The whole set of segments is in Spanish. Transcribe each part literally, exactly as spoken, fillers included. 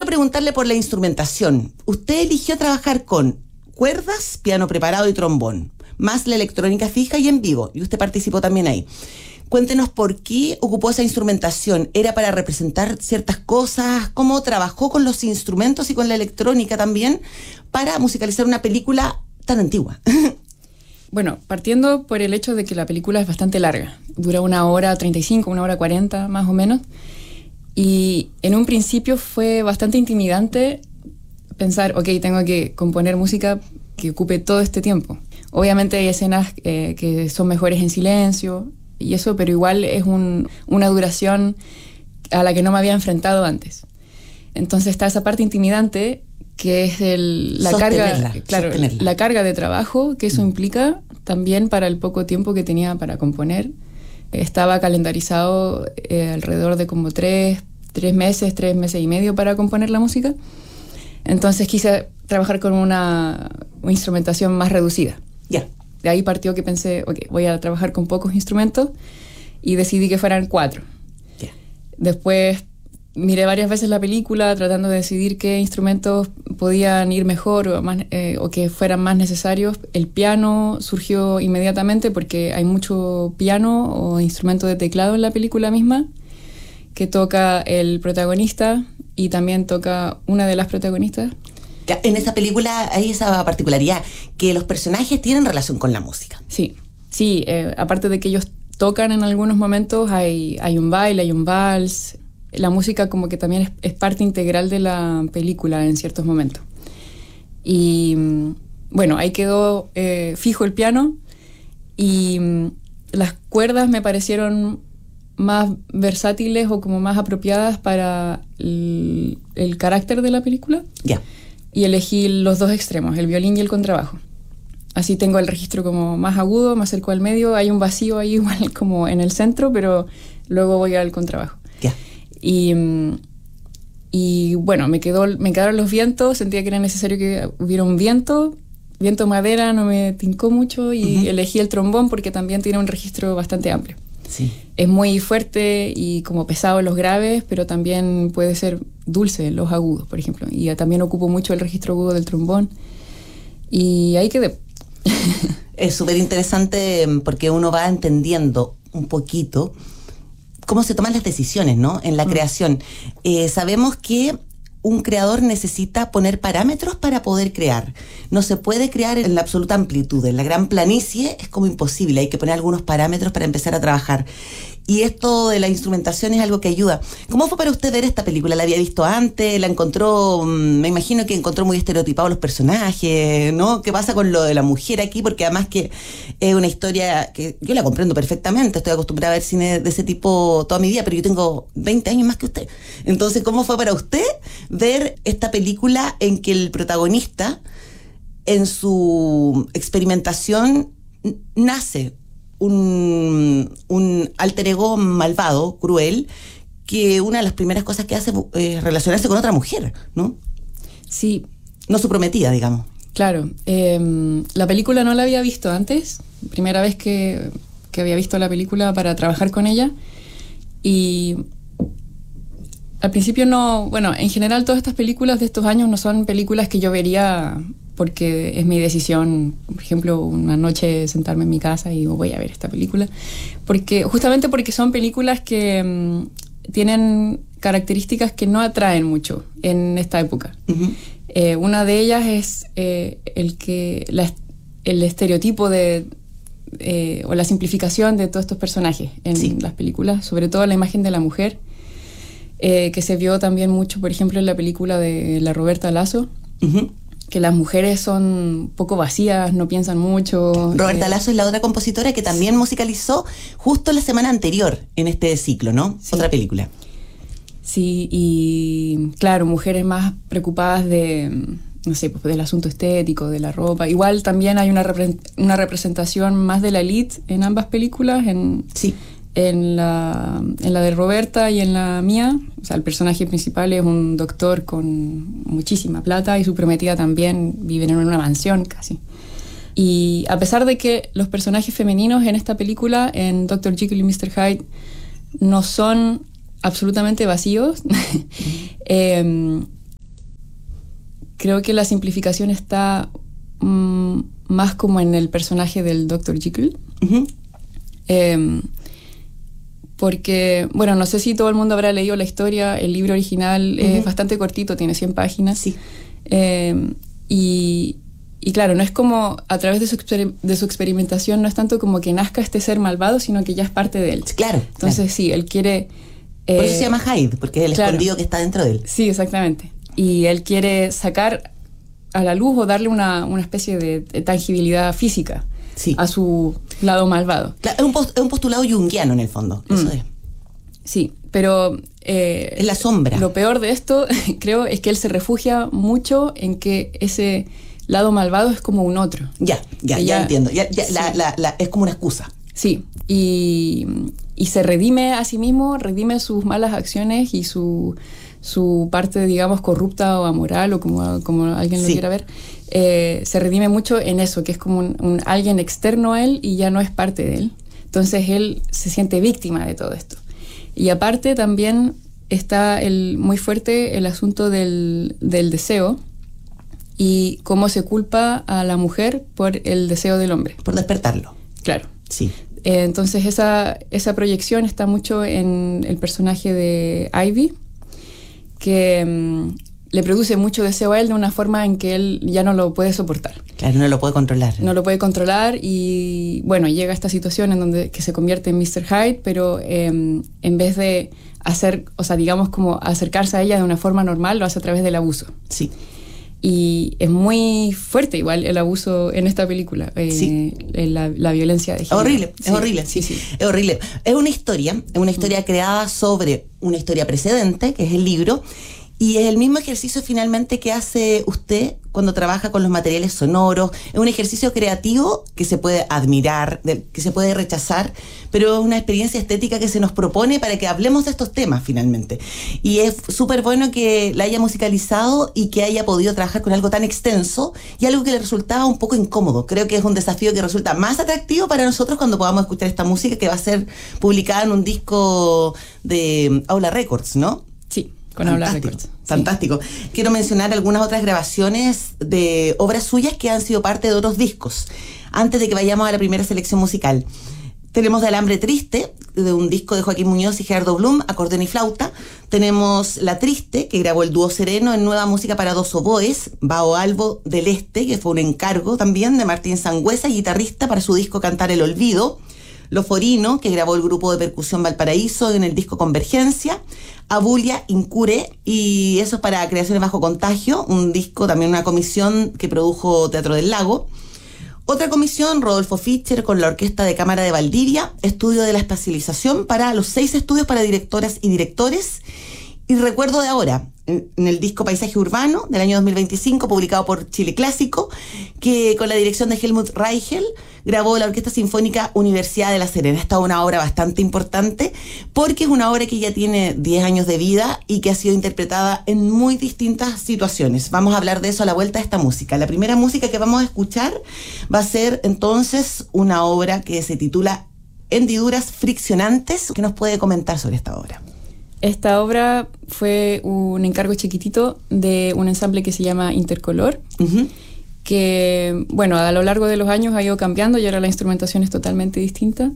preguntarle por la instrumentación. Usted eligió trabajar con cuerdas, piano preparado y trombón, más la electrónica fija y en vivo, y usted participó también ahí. Cuéntenos por qué ocupó esa instrumentación. ¿Era para representar ciertas cosas? ¿Cómo trabajó con los instrumentos y con la electrónica también para musicalizar una película tan antigua? Bueno, partiendo por el hecho de que la película es bastante larga. Dura una hora treinta y cinco, una hora cuarenta más o menos. Y en un principio fue bastante intimidante pensar, ok, tengo que componer música que ocupe todo este tiempo. Obviamente hay escenas eh, que son mejores en silencio y eso, pero igual es un, una duración a la que no me había enfrentado antes. Entonces está esa parte intimidante que es el, la carga, claro, la carga de trabajo que eso mm. implica también para el poco tiempo que tenía para componer. Estaba calendarizado eh, alrededor de como tres, tres meses, tres meses y medio para componer la música. Entonces quise trabajar con una, una instrumentación más reducida. Ya. Yeah. De ahí partió que pensé, ok, voy a trabajar con pocos instrumentos y decidí que fueran cuatro. Yeah. Después miré varias veces la película tratando de decidir qué instrumentos podían ir mejor o, más, eh, o que fueran más necesarios. El piano surgió inmediatamente porque hay mucho piano o instrumento de teclado en la película misma que toca el protagonista y también toca una de las protagonistas. En esa película hay esa particularidad, que los personajes tienen relación con la música. Sí, sí, eh, aparte de que ellos tocan en algunos momentos, hay, hay un baile, hay un vals. La música como que también es, es parte integral de la película en ciertos momentos. Y bueno, ahí quedó eh, fijo el piano y las cuerdas me parecieron más versátiles o como más apropiadas para el, el carácter de la película. Ya. Yeah. Y elegí los dos extremos, el violín y el contrabajo. Así tengo el registro como más agudo, me acerco al medio, hay un vacío ahí igual como en el centro, pero luego voy al contrabajo. Ya. Y, y bueno, me, quedó, me quedaron los vientos, sentía que era necesario que hubiera un viento, viento madera no me tincó mucho y uh-huh. elegí el trombón porque también tiene un registro bastante amplio. Sí. Es muy fuerte y como pesado en los graves, pero también puede ser dulce en los agudos, por ejemplo. Y también ocupo mucho el registro agudo del trombón. Y ahí quedé. Es súper interesante porque uno va entendiendo un poquito cómo se toman las decisiones, ¿no? En la mm. creación. Eh, sabemos que un creador necesita poner parámetros para poder crear. No se puede crear en la absoluta amplitud. En la gran planicie es como imposible. Hay que poner algunos parámetros para empezar a trabajar. Y esto de la instrumentación es algo que ayuda. ¿Cómo fue para usted ver esta película? ¿La había visto antes? ¿La encontró? Me imagino que encontró muy estereotipados los personajes, ¿no? ¿Qué pasa con lo de la mujer aquí? Porque además que es una historia que yo la comprendo perfectamente. Estoy acostumbrada a ver cine de ese tipo toda mi vida, pero yo tengo veinte años más que usted. Entonces, ¿cómo fue para usted ver esta película en que el protagonista, en su experimentación, nace un, un alter ego malvado, cruel, que una de las primeras cosas que hace es relacionarse con otra mujer, ¿no? Sí. No su prometida, digamos. Claro. Eh, la película no la había visto antes. Primera vez que, que había visto la película para trabajar con ella. Y al principio no... Bueno, en general todas estas películas de estos años no son películas que yo vería porque es mi decisión, por ejemplo, una noche sentarme en mi casa y digo, voy a ver esta película. Porque, justamente porque son películas que um, tienen características que no atraen mucho en esta época. Uh-huh. Eh, una de ellas es eh, el, que, la, el estereotipo de, eh, o la simplificación de todos estos personajes en sí. las películas, sobre todo la imagen de la mujer, eh, que se vio también mucho, por ejemplo, en la película de la Roberta Lazo. Uh-huh. Que las mujeres son poco vacías, no piensan mucho. Roberta eh, Lazo es la otra compositora que también musicalizó justo la semana anterior en este ciclo, ¿no? Sí. Otra película. Sí, y claro, mujeres más preocupadas de, no sé, pues del asunto estético, de la ropa. Igual también hay una, repre- una representación más de la elite en ambas películas, en, sí. en, la, en la de Roberta y en la mía. O sea, el personaje principal es un doctor con muchísima plata y su prometida también viven en una mansión casi. Y a pesar de que los personajes femeninos en esta película, en doctor Jekyll y mister Hyde, no son absolutamente vacíos, eh, creo que la simplificación está mm, más como en el personaje del doctor Jekyll. Uh-huh. Eh, porque, bueno, no sé si todo el mundo habrá leído la historia, el libro original uh-huh. es bastante cortito, tiene cien páginas. Sí. Eh, y, y claro, no es como a través de su, exper- de su experimentación, no es tanto como que nazca este ser malvado, sino que ya es parte de él. Claro. Entonces claro. sí, él quiere... Eh, Por eso se llama Hyde, porque es el claro. escondido que está dentro de él. Sí, exactamente. Y él quiere sacar a la luz o darle una, una especie de, de tangibilidad física sí. a su lado malvado. Claro, es, un post, es un postulado junguiano en el fondo. Eso mm. es. Sí, pero... Eh, es la sombra. Lo peor de esto, creo, es que él se refugia mucho en que ese lado malvado es como un otro. Ya, ya, ya, ya entiendo. Ya, ya, sí. la, la, la, es como una excusa. Sí, y, y se redime a sí mismo, redime sus malas acciones y su, su parte, digamos, corrupta o amoral, o como, como alguien lo sí. quiera ver. Eh, se redime mucho en eso, que es como un, un alguien externo a él y ya no es parte de él. Entonces él se siente víctima de todo esto. Y aparte también está el, muy fuerte el asunto del, del deseo y cómo se culpa a la mujer por el deseo del hombre. Por despertarlo. Claro. Sí. Eh, entonces esa, esa proyección está mucho en el personaje de Ivy, que um, le produce mucho deseo a él de una forma en que él ya no lo puede soportar. Claro, no lo puede controlar. No lo puede controlar y, bueno, llega a esta situación en donde que se convierte en mister Hyde, pero eh, en vez de hacer, o sea, digamos como acercarse a ella de una forma normal, lo hace a través del abuso. Sí. Y es muy fuerte igual el abuso en esta película, eh, sí. la, la violencia de género. Horrible, sí. es horrible, sí, sí. Es horrible. Es una historia, es una historia mm. creada sobre una historia precedente, que es el libro, y es el mismo ejercicio finalmente que hace usted cuando trabaja con los materiales sonoros. Es un ejercicio creativo que se puede admirar, que se puede rechazar, pero es una experiencia estética que se nos propone para que hablemos de estos temas finalmente. Y es súper bueno que la haya musicalizado y que haya podido trabajar con algo tan extenso y algo que le resultaba un poco incómodo. Creo que es un desafío que resulta más atractivo para nosotros cuando podamos escuchar esta música que va a ser publicada en un disco de Aula Records, ¿no? Sí. Con Aula Records. Fantástico. Sí. Quiero mencionar algunas otras grabaciones de obras suyas que han sido parte de otros discos, antes de que vayamos a la primera selección musical. Tenemos de Alambre Triste, de un disco de Joaquín Muñoz y Gerardo Blum, acordeón y flauta. Tenemos La Triste, que grabó el dúo Sereno en Nueva Música para dos oboes, Bao Albo del Este, que fue un encargo también de Martín Sangüesa, guitarrista para su disco Cantar el Olvido. Lo Forino, que grabó el grupo de percusión Valparaíso en el disco Convergencia. Abulia, Incure, y eso es para Creaciones Bajo Contagio, un disco, también una comisión que produjo Teatro del Lago. Otra comisión, Rodolfo Fischer con la Orquesta de Cámara de Valdivia, estudio de la espacialización para los seis estudios para directoras y directores. Y Recuerdo de Ahora, en el disco Paisaje Urbano del año dos mil veinticinco, publicado por Chile Clásico, que con la dirección de Helmut Reichel grabó la Orquesta Sinfónica Universidad de La Serena. Esta es una obra bastante importante porque es una obra que ya tiene diez años de vida y que ha sido interpretada en muy distintas situaciones. Vamos a hablar de eso a la vuelta de esta música. La primera música que vamos a escuchar va a ser entonces una obra que se titula Hendiduras Friccionantes. ¿Qué nos puede comentar sobre esta obra? Esta obra fue un encargo chiquitito de un ensamble que se llama Intercolor, uh-huh. que, bueno, a lo largo de los años ha ido cambiando y ahora la instrumentación es totalmente distinta.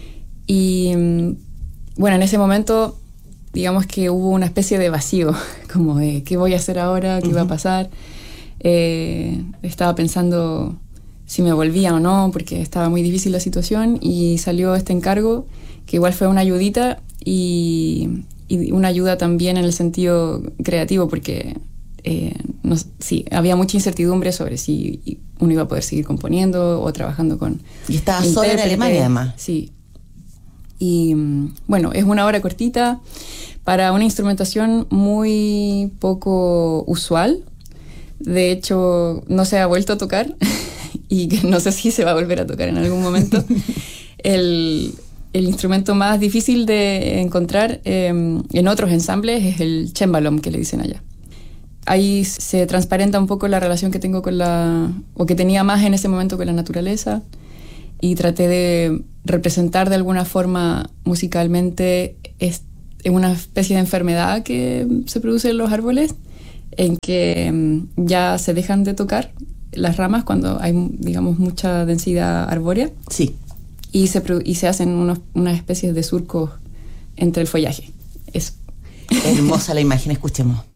Y, bueno, en ese momento, digamos que hubo una especie de vacío, como de ¿qué voy a hacer ahora? ¿Qué uh-huh. va a pasar? Eh, estaba pensando si me volvía o no, porque estaba muy difícil la situación, y salió este encargo, que igual fue una ayudita, y... y una ayuda también en el sentido creativo, porque eh, no, sí, había mucha incertidumbre sobre si uno iba a poder seguir componiendo o trabajando con... Y estaba sola en Alemania, además. Sí. Y bueno, es una obra cortita para una instrumentación muy poco usual. De hecho, no se ha vuelto a tocar y no sé si se va a volver a tocar en algún momento. el... El instrumento más difícil de encontrar eh, en otros ensambles es el cembalom, que le dicen allá. Ahí se transparenta un poco la relación que tengo con la... o que tenía más en ese momento con la naturaleza, y traté de representar de alguna forma musicalmente es una especie de enfermedad que se produce en los árboles, en que um, ya se dejan de tocar las ramas cuando hay, digamos, mucha densidad arbórea. Sí. Y se, y se hacen unos, unas especies de surcos entre el follaje. Eso. Hermosa la imagen, escuchemos.